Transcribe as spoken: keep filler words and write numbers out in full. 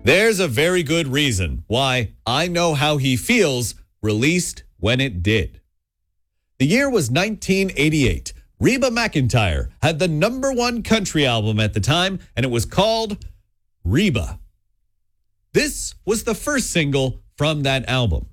There's a very good reason why I Know How He Feels released when it did. The year was nineteen eighty-eight. Reba McEntire had the number one country album at the time, and it was called Reba. This was the first single from that album.